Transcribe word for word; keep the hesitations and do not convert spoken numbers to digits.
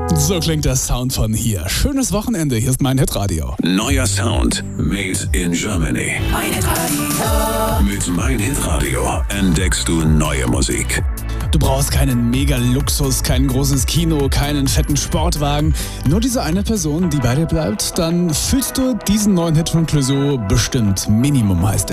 So klingt der Sound von hier. Schönes Wochenende, hier ist mein Hitradio. Neuer Sound, made in Germany. Mein Hitradio. Mit Mein Hitradio entdeckst du neue Musik. Du brauchst keinen Mega-Luxus, kein großes Kino, keinen fetten Sportwagen. Nur diese eine Person, die bei dir bleibt, dann fühlst du diesen neuen Hit von Clouseau bestimmt. Minimum heißt